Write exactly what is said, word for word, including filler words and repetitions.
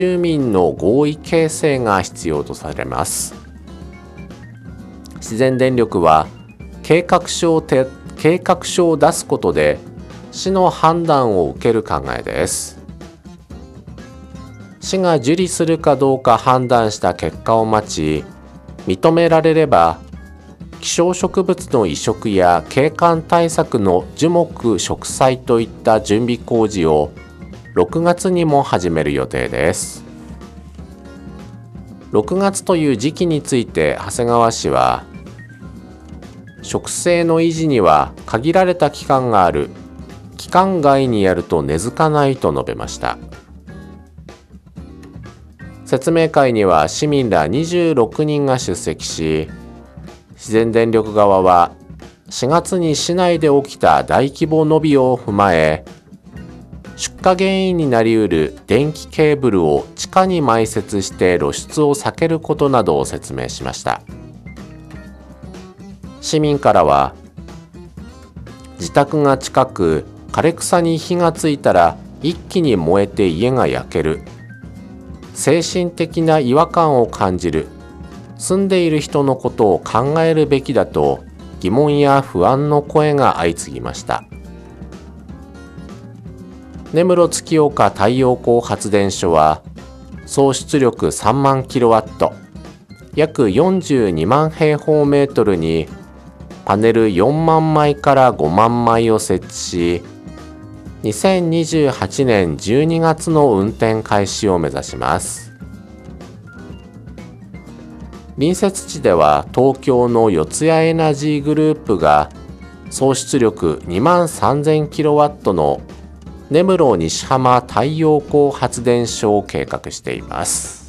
住民の合意形成が必要とされます。自然電力は計画書をて計画書を出すことで市の判断を受ける考えです。市が受理するかどうか判断した結果を待ち、認められれば希少植物の移植や景観対策の樹木植栽といった準備工事をろくがつにも始める予定です。ろくがつという時期について長谷川氏は、植生の維持には限られた期間がある。期間外にやると根付かないと述べました。説明会には市民らにじゅうろくにんが出席し、自然電力側はしがつに市内で起きた大規模伸びを踏まえ、出火原因になりうる電気ケーブルを地下に埋設して露出を避けることなどを説明しました。市民からは、自宅が近く枯れ草に火がついたら一気に燃えて家が焼ける、精神的な違和感を感じる、住んでいる人のことを考えるべきだと疑問や不安の声が相次ぎました。根室月岡太陽光発電所は総出力さんまんキロワット、約よんじゅうにまん平方メートルにパネルよんまんまいからごまんまいを設置し、にせんにじゅうはちねんじゅうにがつの運転開始を目指します。隣接地では東京の四谷エナジーグループが総出力にまんさんぜんキロワットの根室西浜太陽光発電所を計画しています。